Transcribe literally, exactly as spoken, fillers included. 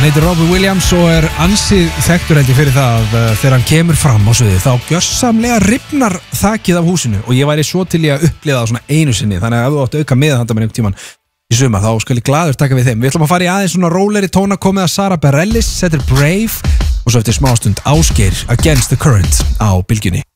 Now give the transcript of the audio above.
Hann heitir Robbie Williams og er ansið þekktur held ég fyrir það að uh, þegar hann kemur fram á sviði þá gjörsamlega rifnar þakið af húsinu og ég væri svo til ég að upplifa það svona einu sinni, þannig að ef þú átt auka með þetta með einhvern tíman í suma þá skal ég glaður taka við þeim. Við ætlum að fara í aðeins svona róleri tóna, komið að Sara Bareilles, þetta er Brave og svo eftir smástund Ásgeir Against the Current á Bylgjunni.